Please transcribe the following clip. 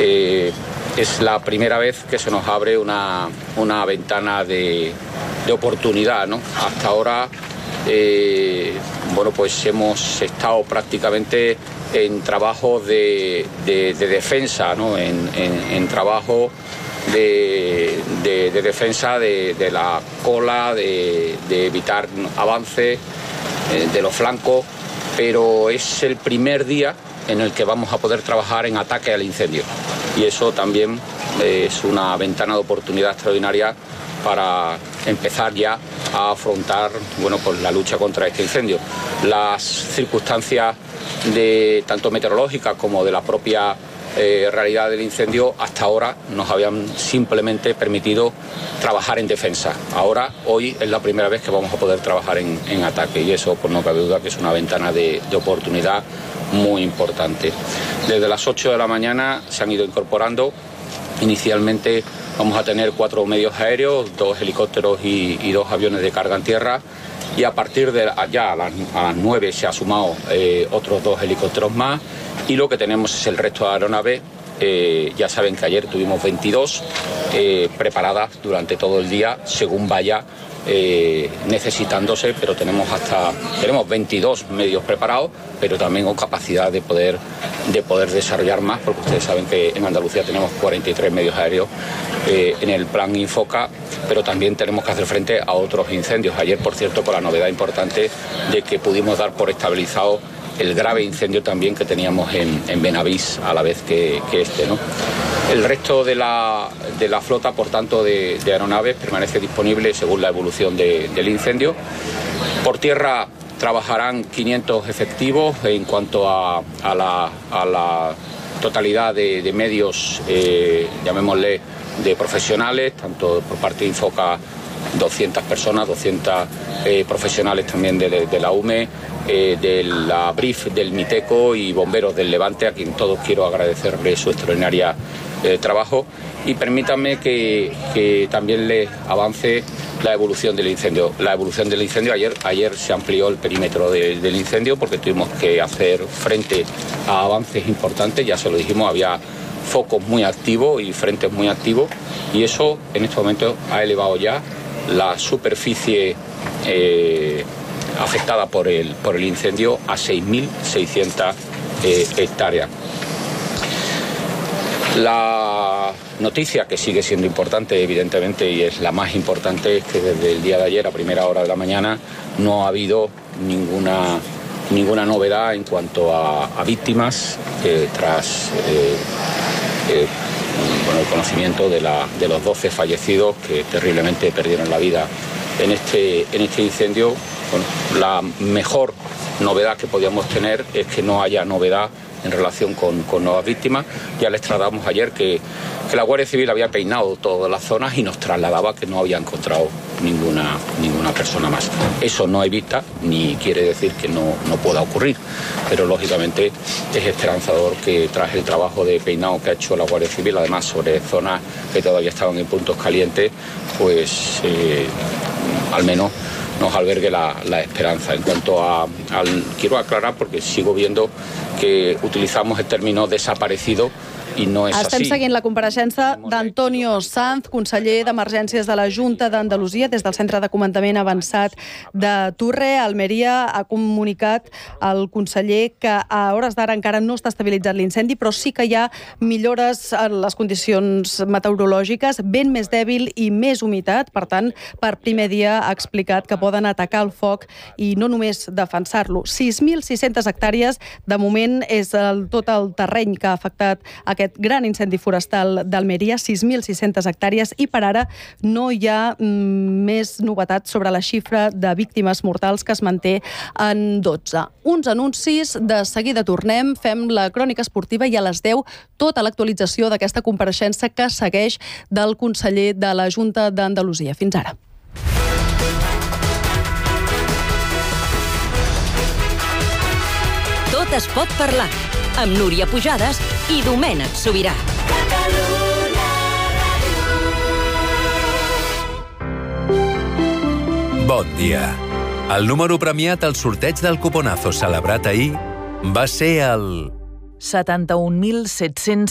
Es la primera vez que se nos abre una ventana de oportunidad, ¿no? Hasta ahora, pues hemos estado prácticamente en trabajo de defensa, ¿no? En trabajo de defensa de la cola, de evitar avance de los flancos, pero es el primer día en el que vamos a poder trabajar en ataque al incendio. Y eso también es una ventana de oportunidad extraordinaria para empezar ya a afrontar la lucha contra este incendio. Las circunstancias tanto meteorológicas como de la propia realidad del incendio hasta ahora nos habían simplemente permitido trabajar en defensa. Hoy es la primera vez que vamos a poder trabajar en ataque, y eso pues no cabe duda que es una ventana de oportunidad muy importante. Desde las 8 de la mañana se han ido incorporando. Inicialmente vamos a tener 4 medios aéreos, 2 helicópteros y 2 aviones de carga en tierra, y a partir de ya a las 9 se ha sumado otros 2 helicópteros más, y lo que tenemos es el resto de aeronaves. Ya saben que ayer tuvimos 22 preparadas durante todo el día según vaya necesitándose, pero tenemos 22 medios preparados, pero también con capacidad de poder desarrollar más, porque ustedes saben que en Andalucía tenemos 43 medios aéreos en el plan Infoca, pero también tenemos que hacer frente a otros incendios. Ayer, por cierto, con la novedad importante de que pudimos dar por estabilizado el grave incendio también que teníamos en Benavís, a la vez que este, ¿no? El resto de la flota, por tanto, de aeronaves permanece disponible según la evolución del incendio. Por tierra trabajarán 500 efectivos en cuanto a la totalidad de medios, llamémosle, de profesionales, tanto por parte de Infoca 200 personas, 200 profesionales también de la UME, de la BRIF, del MITECO y bomberos del Levante, a quien todos quiero agradecerles su extraordinaria trabajo. Y permítanme que también les avance la evolución del incendio. La evolución del incendio, ayer se amplió el perímetro del incendio porque tuvimos que hacer frente a avances importantes, ya se lo dijimos, había focos muy activos y frentes muy activos, y eso en este momento ha elevado ya la superficie afectada por el incendio a 6.600 hectáreas. La noticia que sigue siendo importante, evidentemente, y es la más importante, es que desde el día de ayer a primera hora de la mañana no ha habido ninguna novedad en cuanto a víctimas tras el conocimiento de los 12 fallecidos que terriblemente perdieron la vida en este incendio. La mejor novedad que podíamos tener es que no haya novedad en relación con nuevas víctimas. Ya les trasladamos ayer que la Guardia Civil había peinado todas las zonas y nos trasladaba que no había encontrado ninguna persona más. Eso no hay vista, ni quiere decir que no pueda ocurrir, pero lógicamente es esperanzador que tras el trabajo de peinado que ha hecho la Guardia Civil, además sobre zonas que todavía estaban en puntos calientes, pues al menos nos albergue la esperanza. En cuanto quiero aclarar, porque sigo viendo que utilizamos el término desaparecido i no és Estem així. seguint la compareixença d'Antonio Sanz, conseller d'Emergències de la Junta d'Andalusia, des del Centre de Comandament Avançat de Turre. Almeria ha comunicat al conseller que a hores d'ara encara no està estabilitzat l'incendi, però sí que hi ha millores en les condicions meteorològiques, vent més dèbil i més humitat. Per tant, per primer dia ha explicat que poden atacar el foc i no només defensar-lo. 6.600 hectàrees, de moment, és tot el terreny que ha afectat aquest gran incendi forestal d'Almeria, 6.600 hectàrees, i per ara no hi ha més novetats sobre la xifra de víctimes mortals, que es manté en 12. Uns anuncis, de seguida tornem, fem la crònica esportiva i a les 10 tota l'actualització d'aquesta compareixença que segueix del conseller de la Junta d'Andalusia. Fins ara. Tot es pot parlar, amb Núria Pujades i Domènec Sobirà. Bon dia. El número premiat al sorteig del cuponazo celebrat ahir va ser el 71.700